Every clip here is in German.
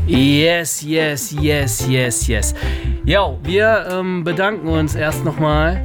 Yes. Jo, wir bedanken uns erst nochmal.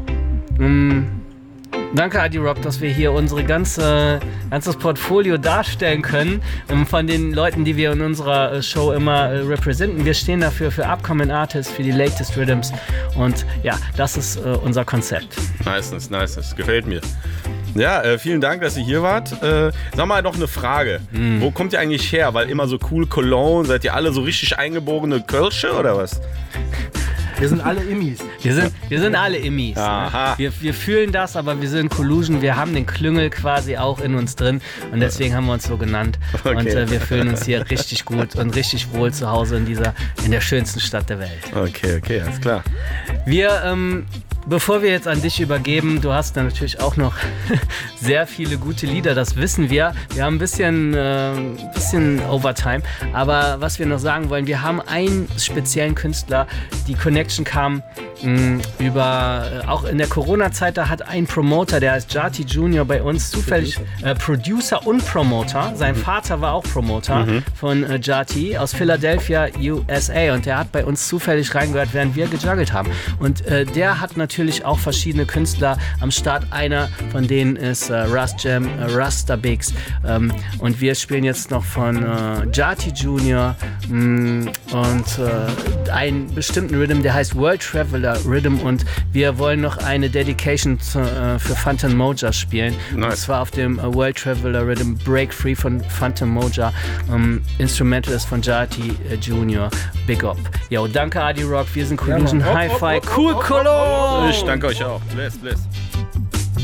Danke, Adi Rock, dass wir hier unsere ganzes Portfolio darstellen können von den Leuten, die wir in unserer Show immer representen. Wir stehen dafür für Upcoming Artists, für die Latest Rhythms und ja, das ist unser Konzept. Nice, gefällt mir. Ja, vielen Dank, dass ihr hier wart. Sag mal noch eine Frage. Wo kommt ihr eigentlich her? Weil immer so cool Cologne, seid ihr alle so richtig eingeborene Kölsche oder was? Wir sind alle Immis. Wir sind alle Immis. Aha. Wir fühlen das, aber wir sind Collusion. Wir haben den Klüngel quasi auch in uns drin und deswegen haben wir uns so genannt. Okay. Und wir fühlen uns hier richtig gut und richtig wohl zu Hause in der schönsten Stadt der Welt. Okay, alles klar. Bevor wir jetzt an dich übergeben, du hast da natürlich auch noch sehr viele gute Lieder, das wissen wir. Wir haben ein bisschen Overtime, aber was wir noch sagen wollen, wir haben einen speziellen Künstler, die Connection kam auch in der Corona-Zeit, da hat ein Promoter, der heißt Jati Junior bei uns zufällig, Producer und Promoter, sein Vater war auch Promoter von Jati aus Philadelphia, USA und der hat bei uns zufällig reingehört, während wir gejuggelt haben und der hat natürlich auch verschiedene Künstler am Start. Einer von denen ist Rust Jam, Rasta Bigs. Und wir spielen jetzt noch von Jati Junior und einen bestimmten Rhythm, der heißt World Traveler Rhythm. Und wir wollen noch eine Dedication für Phantom Moja spielen. Nice. Und zwar auf dem World Traveler Rhythm Break Free von Phantom Moja. Instrumental ist von Jati Junior. Big up. Yo, danke Adi Rock. Wir sind Collusion Hi-Fi. Cool Cologne. Ich danke euch auch. Bless.